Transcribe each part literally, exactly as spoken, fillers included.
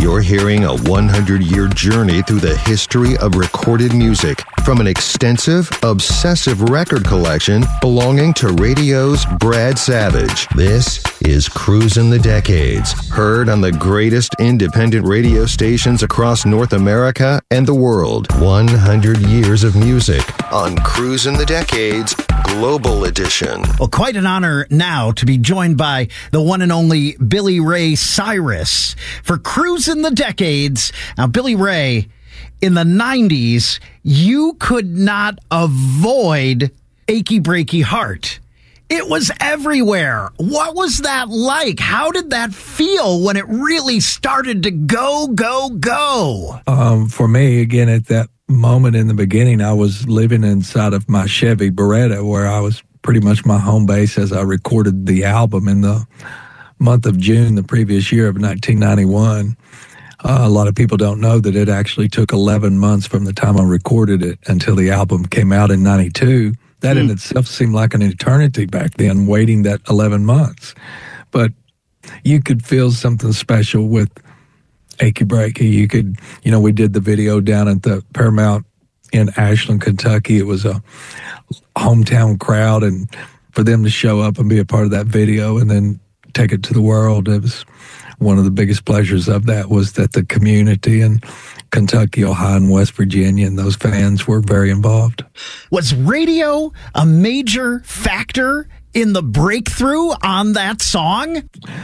You're hearing a hundred-year journey through the history of recorded music from an extensive, obsessive record collection belonging to radio's Brad Savage. This is Cruisin' the Decades, heard on the greatest independent radio stations across North America and the world. one hundred years of music on Cruisin' the Decades Global Edition. Well, quite an honor now to be joined by the one and only Billy Ray Cyrus for Cruisin' the Decades. Now, Billy Ray, in the nineties, you could not avoid Achy Breaky Heart. It was everywhere. What was that like? How did that feel when it really started to go, go, go? Um, for me, again, at that moment in the beginning, I was living inside of my Chevy Beretta, where I was pretty much my home base as I recorded the album in the month of June the previous year of nineteen ninety-one. Uh, a lot of people don't know that it actually took eleven months from the time I recorded it until the album came out in ninety-two. That mm. in itself seemed like an eternity back then, waiting that eleven months. But you could feel something special with Achy Breaky. You could, you know, we did the video down at the Paramount in Ashland, Kentucky. It was a hometown crowd, and for them to show up and be a part of that video and then take it to the world, it was one of the biggest pleasures of that was that the community in Kentucky, Ohio, and West Virginia, and those fans were very involved. Was radio a major factor in the breakthrough on that song?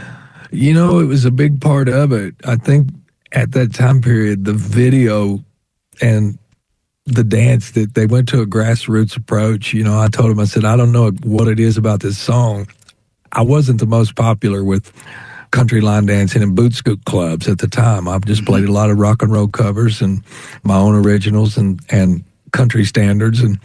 You know, it was a big part of it. I think at that time period, the video and the dance, that they went to a grassroots approach. You know, I told them, I said, I don't know what it is about this song. I wasn't the most popular with country line dancing and boot scoot clubs at the time. I've just played a lot of rock and roll covers and my own originals and, and country standards. And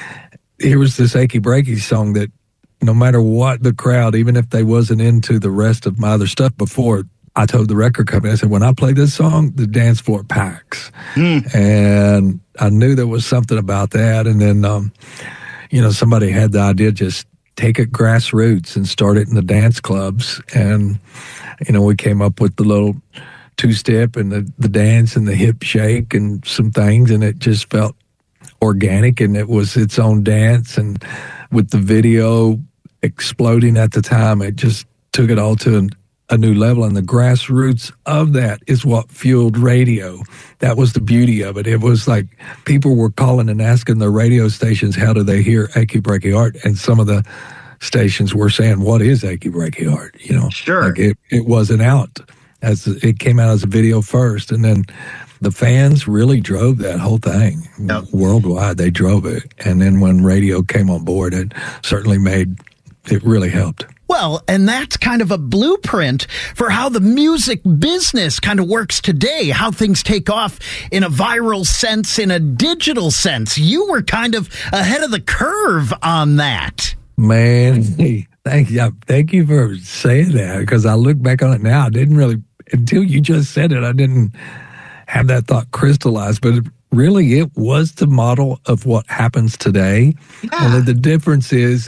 here was this Achy Breaky song that no matter what the crowd, even if they wasn't into the rest of my other stuff before, I told the record company, I said, when I play this song, the dance floor packs. Mm. And I knew there was something about that. And then, um, you know, somebody had the idea, just take it grassroots and start it in the dance clubs. And, you know, we came up with the little two-step and the, the dance and the hip shake and some things, and it just felt organic, and it was its own dance. And with the video exploding at the time, it just took it all to an, a new level. And the grassroots of that is what fueled radio. That was the beauty of it. It was like people were calling and asking their radio stations, how do they hear Achy Breaky Heart? And some of the stations were saying, what is Achy Breaky Heart? You know, sure. Like it, it wasn't out. As it came out as a video first, and then the fans really drove that whole thing. Yep. Worldwide. They drove it. And then when radio came on board, it certainly made, it really helped. Well, and that's kind of a blueprint for how the music business kind of works today, how things take off in a viral sense, in a digital sense. You were kind of ahead of the curve on that. Man, hey, thank you. Thank you for saying that, because I look back on it now. I didn't really, until you just said it, I didn't have that thought crystallized, but it, really it was the model of what happens today. Yeah. Only the difference is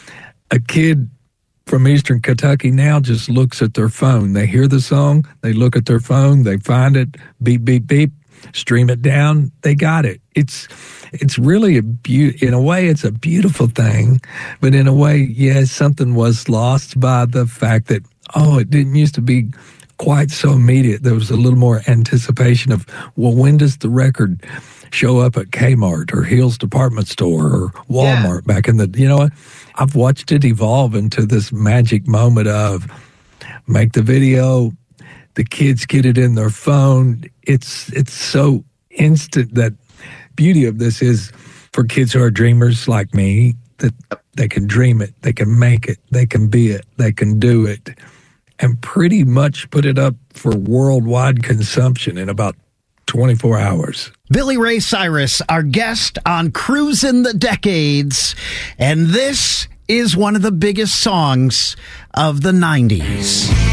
a kid from Eastern Kentucky now just looks at their phone. They hear the song, they look at their phone, they find it, beep, beep, beep, stream it down, they got it. It's it's really a be- in a way, it's a beautiful thing, but in a way, yes, something was lost by the fact that, oh, it didn't used to be quite so immediate. There was a little more anticipation of, well, when does the record show up at Kmart or Hill's Department Store or Walmart yeah. back in the, you know what? I've watched it evolve into this magic moment of make the video, the kids get it in their phone. It's it's so instant. That beauty of this is for kids who are dreamers like me, that they can dream it, they can make it, they can be it, they can do it, and pretty much put it up for worldwide consumption in about twenty-four hours. Billy Ray Cyrus, our guest on Cruisin' the Decades, and this is one of the biggest songs of the nineties.